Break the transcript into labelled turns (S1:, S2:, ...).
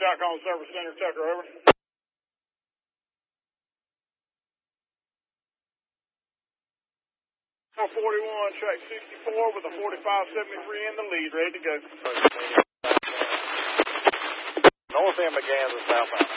S1: Stockholm Service Center, Tucker, over. 441, track 64 with a 4573 in the lead, ready to go.
S2: North end McGann is southbound.